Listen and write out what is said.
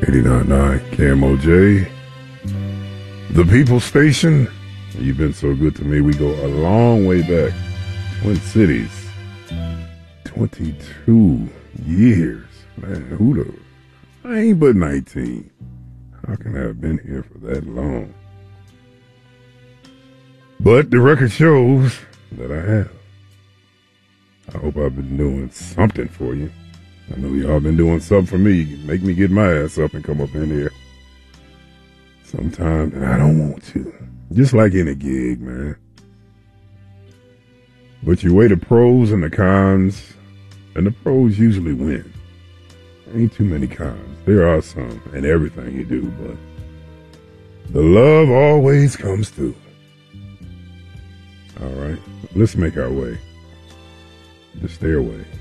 89.9 KMOJ, the People Station. You've been so good to me. We go a long way back. Twin Cities. 22 years. Man, I ain't but 19. How can I have been here for that long? But the record shows that I have. I hope I've been doing something for you. I know y'all been doing something for me. Make me get my ass up and come up in here. Sometimes I don't want to. Just like any gig, man. But you weigh the pros and the cons, and the pros usually win. Ain't too many cons. There are some in everything you do, but the love always comes through. All right, let's make our way. The stairway.